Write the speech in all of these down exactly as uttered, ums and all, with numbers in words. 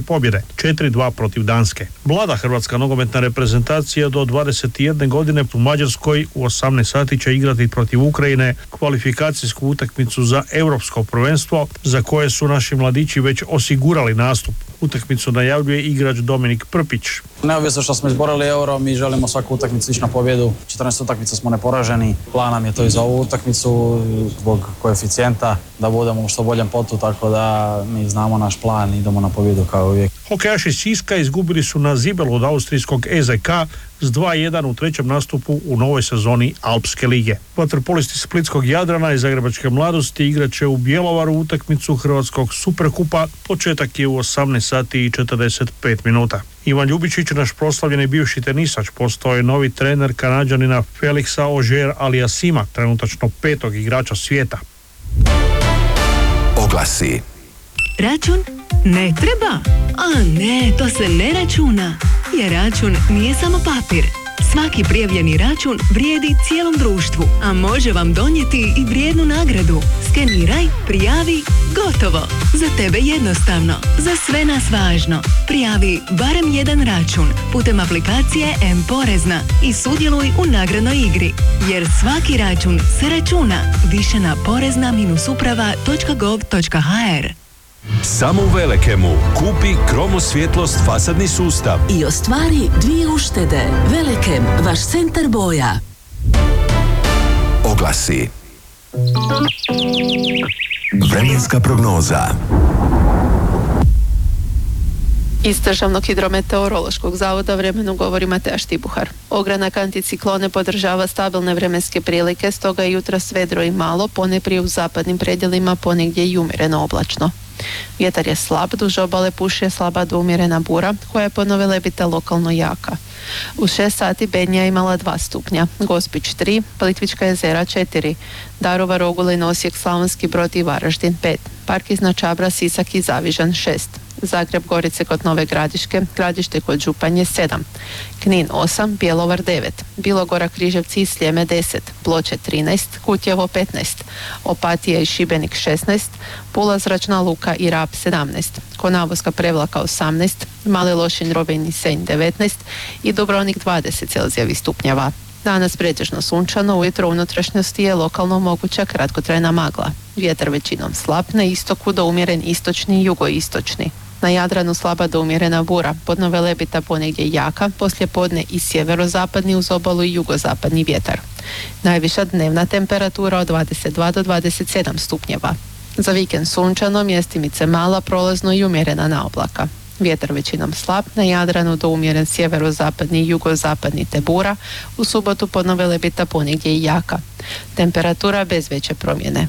pobjede, četiri dva protiv Danske. Mlada hrvatska nogometna reprezentacija do dvadeset jedne godine u Mađarskoj u osamnaest sati će igrati protiv Ukrajine kvalifikacijsku utakmicu za europsko prvenstvo, za koje su naši mladići već osigurali nastup. Utakmicu najavljuje igrač Dominik Prpić. Neovisno što smo izborili euro, mi želimo svaku utakmicu ići na pobjedu. četrnaest utakmica smo neporaženi. Plan nam je to i za ovu utakmicu zbog koeficijenta da budemo u što boljem potu, tako da mi znamo naš plan i idemo na pobjedu kao uvijek. Hokejaši Siska izgubili su na Zibelu od austrijskog E Z K s dva jedan u trećem nastupu u novoj sezoni Alpske lige. Vaterpolisti Splitskog Jadrana i Zagrebačke mladosti igraće u Bjelovaru utakmicu Hrvatskog superkupa. Početak je u osamnaest sati i četrdeset pet minuta. Ivan Ljubičić, naš proslavljeni bivši tenisač, postao je novi trener Kanađanina Felixa Auger-Aliassima, trenutačno petog igrača svijeta. Oglasi. Račun ne treba? A ne, to se ne računa. Jer račun nije samo papir. Svaki prijavljeni račun vrijedi cijelom društvu, a može vam donijeti i vrijednu nagradu. Skeniraj, prijavi, gotovo. Za tebe jednostavno, za sve nas važno. Prijavi barem jedan račun putem aplikacije M-Porezna i sudjeluj u nagradnoj igri. Jer svaki račun se računa. Više na porezna uprava točka gov točka ha er. Samo u Velekemu kupi kromosvjetlost fasadni sustav i ostvari dvije uštede. Velekem, vaš centar boja. Oglasi. Vremenska prognoza. Iz Državnog hidrometeorološkog zavoda vremenu govori Mateja Štibuhar. Ogranak anticiklone podržava stabilne vremenske prilike, stoga je jutros vedro i malo, ponajprije u zapadnim predjelima, ponegdje i umjereno oblačno. Vjetar je slab, duž obale puše slaba do umjerena bura, koja je pod Nove Lebita lokalno jaka. U šest sati Bednja je imala dva stupnja, Gospić tri, Plitvička jezera četiri, Daruvar, Ogulin, Osijek, Slavonski Brod i Varaždin pet, Park iznad Čabra, Sisak i Zavižan šest, Zagreb, Gorice kod Nove Gradiške, Gradište kod Županje sedam, Knin osam, Bjelovar devet, Bilogora, Križevci i Sljeme deset, Ploče trinaest, Kutjevo petnaest, Opatija i Šibenik šesnaest, Pula, Zračna luka i Rab sedamnaest, Konavoska Prevlaka osamnaest, Mali Lošinj, Rovinj i Senj devetnaest i Dubrovnik dvadeset celzijevih stupnjeva. Danas pretežno sunčano, ujutro u unutrašnjosti je lokalno moguća kratkotrajna magla. Vjetar većinom slab, na istoku do umjeren istočni i jugoistočni. Na Jadranu slaba do umjerena bura, pod Nove Lebita ponegdje jaka, poslije podne i sjeverozapadni uz obalu i jugozapadni vjetar. Najviša dnevna temperatura od dvadeset dva do dvadeset sedam stupnjeva. Za vikend sunčano, mjestimice mala, prolazno i umjerena na oblaka. Vjetar većinom slab, na Jadranu do umjeren sjeverozapadni i jugozapadni te bura, u subotu pod Nove Lebita ponegdje i jaka. Temperatura bez veće promjene.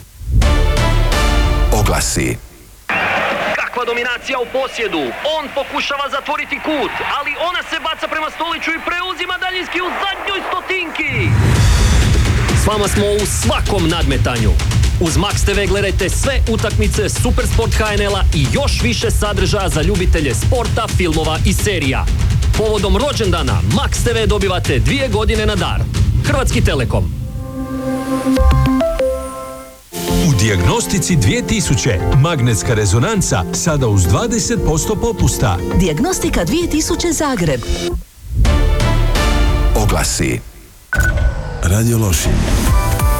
Oglasi. Kakva dominacija u posjedu, on pokušava zatvoriti kut, ali ona se baca prema Stoliću i preuzima daljinski u zadnjoj stotinki. S vama smo u svakom nadmetanju. Uz Max te ve gledajte sve utakmice Supersport ha en el-a i još više sadržaja za ljubitelje sporta, filmova i serija. Povodom rođendana Max te ve dobivate dvije godine na dar. Hrvatski Telekom. U Dijagnostici dvije tisuće magnetska rezonanca sada uz dvadeset posto popusta. Dijagnostika dvije tisuće Zagreb. Oglasi. Radio Lošinj.